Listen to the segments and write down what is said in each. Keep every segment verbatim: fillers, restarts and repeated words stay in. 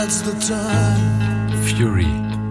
Fury.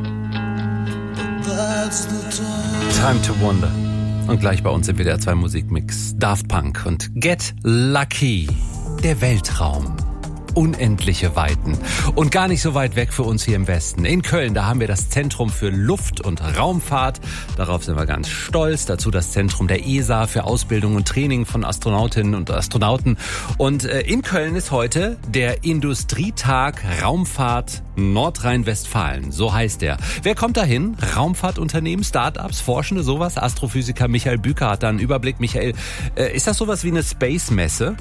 Time to Wonder. Und gleich bei uns im W D R zwei Musikmix Daft Punk und Get Lucky. Der Weltraum. Unendliche Weiten. Und gar nicht so weit weg für uns hier im Westen. In Köln, da haben wir das Zentrum für Luft- und Raumfahrt. Darauf sind wir ganz stolz. Dazu das Zentrum der E S A für Ausbildung und Training von Astronautinnen und Astronauten. Und äh, in Köln ist heute der Industrietag Raumfahrt Nordrhein-Westfalen. So heißt er. Wer kommt dahin? Raumfahrtunternehmen, Start-ups, Forschende, sowas? Astrophysiker Michael Büker hat da einen Überblick. Michael, äh, ist das sowas wie eine Space-Messe?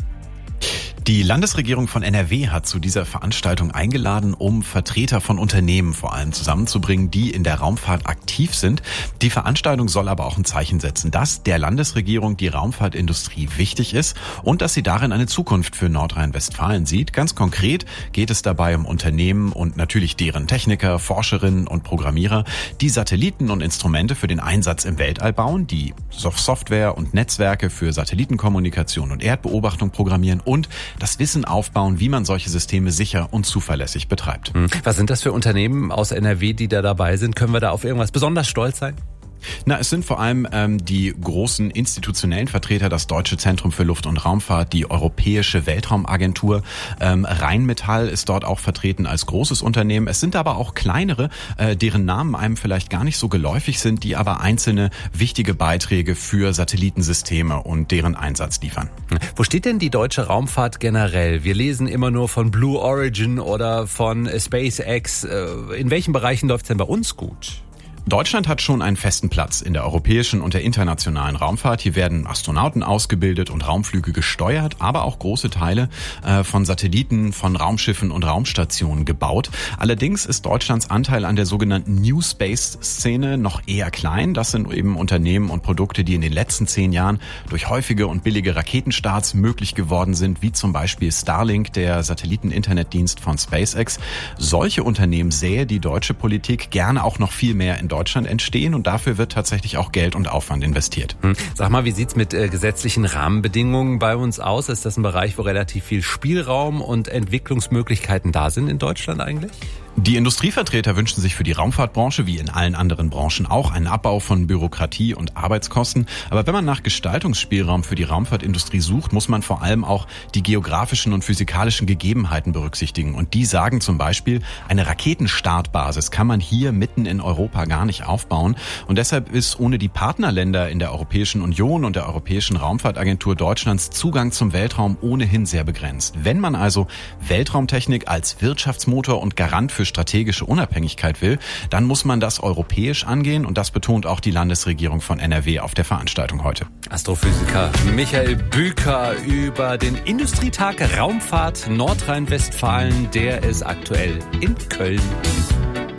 Die Landesregierung von N R W hat zu dieser Veranstaltung eingeladen, um Vertreter von Unternehmen vor allem zusammenzubringen, die in der Raumfahrt aktiv sind. Die Veranstaltung soll aber auch ein Zeichen setzen, dass der Landesregierung die Raumfahrtindustrie wichtig ist und dass sie darin eine Zukunft für Nordrhein-Westfalen sieht. Ganz konkret geht es dabei um Unternehmen und natürlich deren Techniker, Forscherinnen und Programmierer, die Satelliten und Instrumente für den Einsatz im Weltall bauen, die Software und Netzwerke für Satellitenkommunikation und Erdbeobachtung programmieren und das Wissen aufbauen, wie man solche Systeme sicher und zuverlässig betreibt. Was sind das für Unternehmen aus N R W, die da dabei sind? Können wir da auf irgendwas besonders stolz sein? Na, es sind vor allem ähm, die großen institutionellen Vertreter, das Deutsche Zentrum für Luft- und Raumfahrt, die Europäische Weltraumagentur. Ähm, Rheinmetall ist dort auch vertreten als großes Unternehmen. Es sind aber auch kleinere, äh, deren Namen einem vielleicht gar nicht so geläufig sind, die aber einzelne wichtige Beiträge für Satellitensysteme und deren Einsatz liefern. Wo steht denn die deutsche Raumfahrt generell? Wir lesen immer nur von Blue Origin oder von SpaceX. In welchen Bereichen läuft es denn bei uns gut? Deutschland hat schon einen festen Platz in der europäischen und der internationalen Raumfahrt. Hier werden Astronauten ausgebildet und Raumflüge gesteuert, aber auch große Teile äh, von Satelliten, von Raumschiffen und Raumstationen gebaut. Allerdings ist Deutschlands Anteil an der sogenannten New Space-Szene noch eher klein. Das sind eben Unternehmen und Produkte, die in den letzten zehn Jahren durch häufige und billige Raketenstarts möglich geworden sind, wie zum Beispiel Starlink, der Satelliten-Internetdienst von SpaceX. Solche Unternehmen sähe die deutsche Politik gerne auch noch viel mehr in Deutschland entstehen und dafür wird tatsächlich auch Geld und Aufwand investiert. Hm. Sag mal, wie sieht's mit äh, gesetzlichen Rahmenbedingungen bei uns aus? Ist das ein Bereich, wo relativ viel Spielraum und Entwicklungsmöglichkeiten da sind in Deutschland eigentlich? Die Industrievertreter wünschen sich für die Raumfahrtbranche, wie in allen anderen Branchen auch, einen Abbau von Bürokratie und Arbeitskosten. Aber wenn man nach Gestaltungsspielraum für die Raumfahrtindustrie sucht, muss man vor allem auch die geografischen und physikalischen Gegebenheiten berücksichtigen. Und die sagen zum Beispiel, eine Raketenstartbasis kann man hier mitten in Europa gar nicht aufbauen. Und deshalb ist ohne die Partnerländer in der Europäischen Union und der Europäischen Raumfahrtagentur Deutschlands Zugang zum Weltraum ohnehin sehr begrenzt. Wenn man also Weltraumtechnik als Wirtschaftsmotor und Garant für strategische Unabhängigkeit will, dann muss man das europäisch angehen und das betont auch die Landesregierung von N R W auf der Veranstaltung heute. Astrophysiker Michael Büker über den Industrietag Raumfahrt Nordrhein-Westfalen, der ist aktuell in Köln.